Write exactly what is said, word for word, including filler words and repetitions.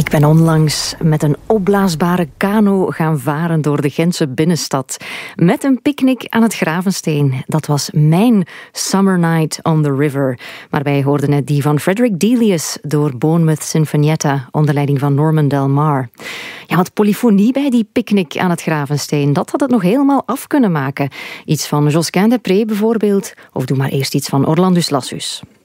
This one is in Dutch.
Ik ben onlangs met een opblaasbare kano gaan varen door de Gentse binnenstad. Met een picknick aan het Gravensteen. Dat was mijn Summer Night on the River. Maar wij hoorden net die van Frederick Delius door Bournemouth Sinfonietta onder leiding van Norman Del Mar. Ja, wat polyfonie bij die picknick aan het Gravensteen. Dat had het nog helemaal af kunnen maken. Iets van Josquin des Prez bijvoorbeeld. Of doe maar eerst iets van Orlandus Lassus.